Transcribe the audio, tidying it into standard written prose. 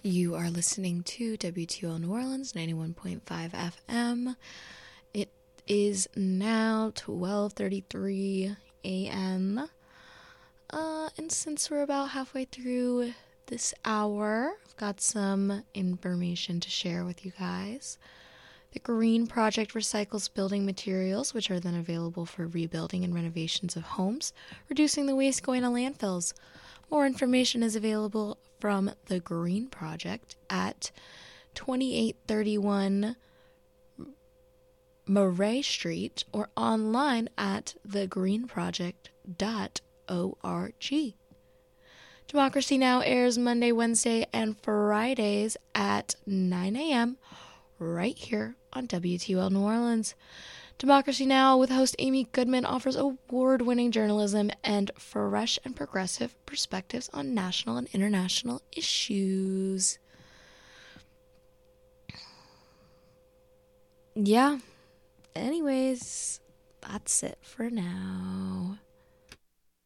You are listening to WTL New Orleans 91.5 FM. It is now 12:33 a.m. And since we're about halfway through this hour, I've got some information to share with you guys. The Green Project recycles building materials, which are then available for rebuilding and renovations of homes, reducing the waste going to landfills. More information is available from the Green Project at 2831 Murray Street or online at thegreenproject.org. Democracy Now! Airs Monday, Wednesday, and Fridays at 9 a.m. right here on WTL New Orleans. Democracy Now! With host Amy Goodman offers award-winning journalism and fresh and progressive perspectives on national and international issues. Yeah. Anyways, that's it for now.